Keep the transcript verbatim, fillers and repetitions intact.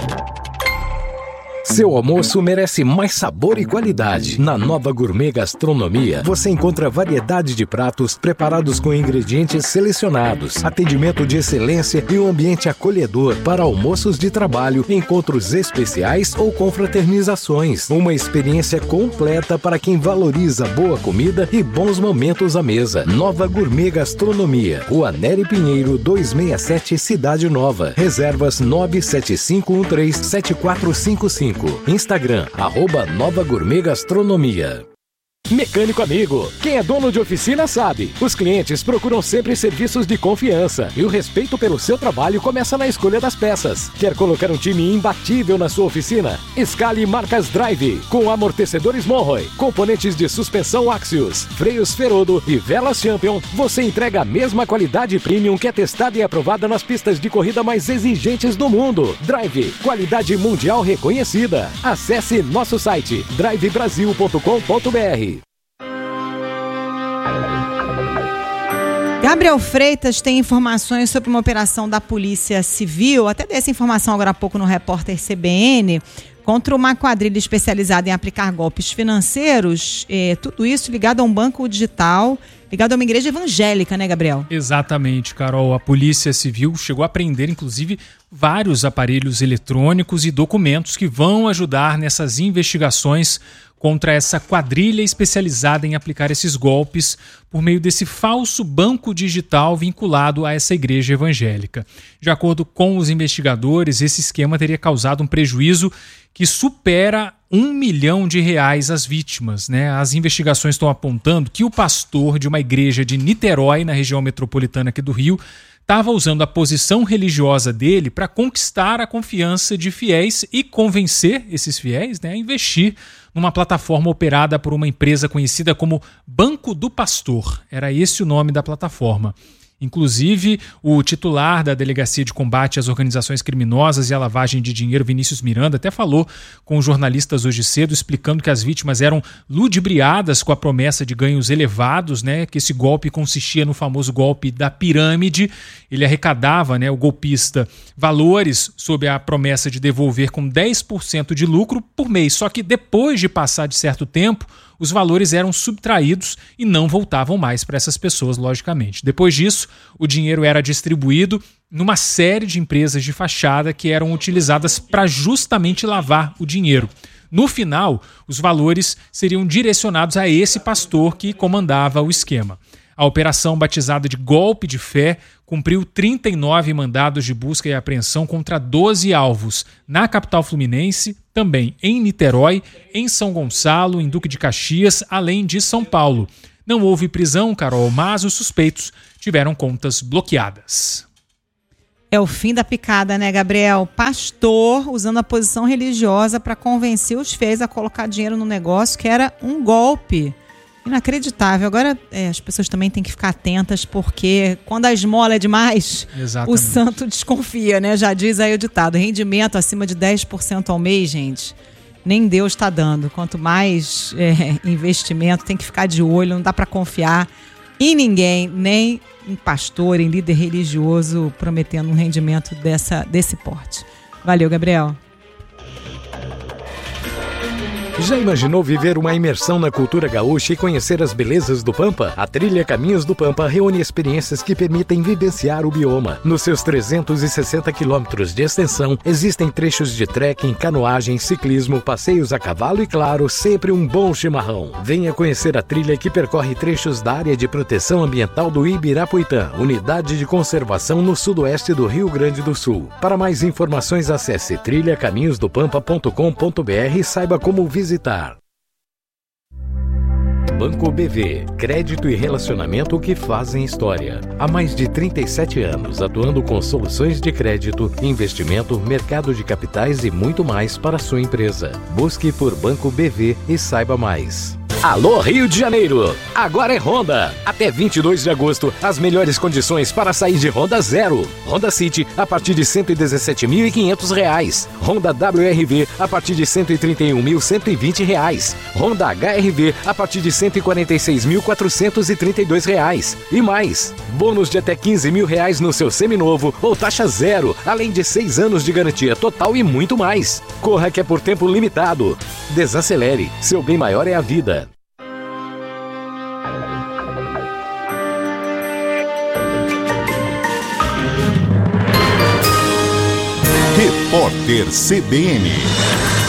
Seu almoço merece mais sabor e qualidade. Na Nova Gourmet Gastronomia, você encontra variedade de pratos preparados com ingredientes selecionados, atendimento de excelência e um ambiente acolhedor para almoços de trabalho, encontros especiais ou confraternizações. Uma experiência completa para quem valoriza boa comida e bons momentos à mesa. Nova Gourmet Gastronomia, Rua Nery Pinheiro, duzentos e sessenta e sete, Cidade Nova. Reservas nove sete cinco um três sete quatro cinco cinco. Instagram, arroba Nova Gourmet Gastronomia. Mecânico amigo, quem é dono de oficina sabe. Os clientes procuram sempre serviços de confiança e o respeito pelo seu trabalho começa na escolha das peças. Quer colocar um time imbatível na sua oficina? Escale marcas Drive, com amortecedores Monroy, componentes de suspensão Axios, freios Ferodo e velas Champion. Você entrega a mesma qualidade premium que é testada e aprovada nas pistas de corrida mais exigentes do mundo. Drive, qualidade mundial reconhecida. Acesse nosso site drive brasil ponto com ponto b r. Gabriel Freitas tem informações sobre uma operação da Polícia Civil, até dessa informação agora há pouco no Repórter C B N, contra uma quadrilha especializada em aplicar golpes financeiros, eh, tudo isso ligado a um banco digital, ligado a uma igreja evangélica, né, Gabriel? Exatamente, Carol. A Polícia Civil chegou a apreender, inclusive, vários aparelhos eletrônicos e documentos que vão ajudar nessas investigações contra essa quadrilha especializada em aplicar esses golpes por meio desse falso banco digital vinculado a essa igreja evangélica. De acordo com os investigadores, esse esquema teria causado um prejuízo que supera um milhão de reais às vítimas, né? As investigações estão apontando que o pastor de uma igreja de Niterói, na região metropolitana aqui do Rio, estava usando a posição religiosa dele para conquistar a confiança de fiéis e convencer esses fiéis, né, a investir numa plataforma operada por uma empresa conhecida como Banco do Pastor. Era esse o nome da plataforma. Inclusive, o titular da Delegacia de Combate às Organizações Criminosas e à Lavagem de Dinheiro, Vinícius Miranda, até falou com os jornalistas hoje cedo, explicando que as vítimas eram ludibriadas com a promessa de ganhos elevados, né, que esse golpe consistia no famoso golpe da pirâmide. Ele arrecadava, né, o golpista, valores sob a promessa de devolver com dez por cento de lucro por mês. Só que depois de passar de certo tempo, os valores eram subtraídos e não voltavam mais para essas pessoas, logicamente. Depois disso, o dinheiro era distribuído numa série de empresas de fachada que eram utilizadas para justamente lavar o dinheiro. No final, os valores seriam direcionados a esse pastor que comandava o esquema. A operação, batizada de Golpe de Fé, cumpriu trinta e nove mandados de busca e apreensão contra doze alvos na capital fluminense, também em Niterói, em São Gonçalo, em Duque de Caxias, além de São Paulo. Não houve prisão, Carol, mas os suspeitos tiveram contas bloqueadas. É o fim da picada, né, Gabriel? Pastor usando a posição religiosa para convencer os fiéis a colocar dinheiro no negócio, que era um golpe. Inacreditável. Agora, é, as pessoas também têm que ficar atentas, porque quando a esmola é demais, exatamente, o santo desconfia, né? Já diz aí o ditado, rendimento acima de dez por cento ao mês, gente, nem Deus está dando. Quanto mais é, investimento, tem que ficar de olho, não dá para confiar em ninguém, nem em pastor, em líder religioso, prometendo um rendimento dessa, desse porte. Valeu, Gabriel. Já imaginou viver uma imersão na cultura gaúcha e conhecer as belezas do Pampa? A trilha Caminhos do Pampa reúne experiências que permitem vivenciar o bioma. Nos seus trezentos e sessenta quilômetros de extensão, existem trechos de trekking, canoagem, ciclismo, passeios a cavalo e, claro, sempre um bom chimarrão. Venha conhecer a trilha que percorre trechos da área de proteção ambiental do Ibirapuitã, unidade de conservação no sudoeste do Rio Grande do Sul. Para mais informações, acesse trilha caminhos do pampa ponto com ponto b r e saiba como visitar. Visitar. Banco B V, crédito e relacionamento que fazem história. Há mais de trinta e sete anos atuando com soluções de crédito, investimento, mercado de capitais e muito mais para a sua empresa. Busque por Banco B V e saiba mais. Alô Rio de Janeiro, agora é Honda. Até vinte e dois de agosto, as melhores condições para sair de Honda zero. Honda City a partir de cento e dezessete mil e quinhentos reais. Honda W R V a partir de cento e trinta e um mil cento e vinte reais. Honda H R V a partir de cento e quarenta e seis mil quatrocentos e trinta e dois reais. E mais, bônus de até quinze mil reais no seu seminovo ou taxa zero, além de seis anos de garantia total e muito mais. Corra que é por tempo limitado. Desacelere, seu bem maior é a vida. Repórter C B N.